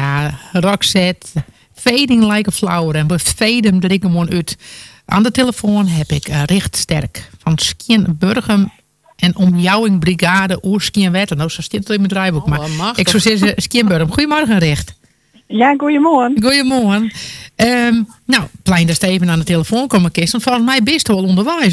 Ja, Roxette. Fading like a flower. En we faden er ik hem uit. Aan de telefoon heb ik Richt Sterk van Skien Burgum en Omjouwing Brigade oer Skien Wetter. Nou, zo staat het in mijn draaiboek. Maar ik zou zeggen Skien Burgum. Goedemorgen, Richt. Ja, goedemorgen. Goedemorgen. Nou, plein dat Steven aan de telefoon komen kist. Want volgens mij best wel onderwijs.